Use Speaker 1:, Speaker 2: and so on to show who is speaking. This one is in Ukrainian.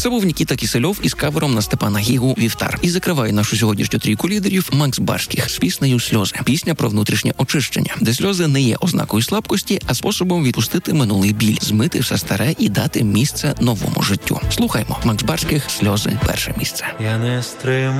Speaker 1: Це був Нікіта Кісельов із кавером на Степана Гігу «Вівтар». І закриває нашу сьогоднішню трійку лідерів Макс Барських з піснею «Сльози». Пісня про внутрішнє очищення, де сльози не є ознакою слабкості, а способом відпустити минулий біль, змити все старе і дати місце новому життю. Слухаймо. Макс Барських «Сльози» – перше місце.
Speaker 2: Я не стримую